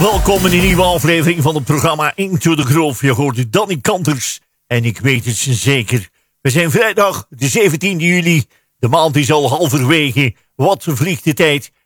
Welkom in een nieuwe aflevering van het programma Into the Groove. Je hoort Danny Kanters en ik weet het zeker. We zijn vrijdag de 17e juli. De maand is al halverwege. Wat vliegt de tijd.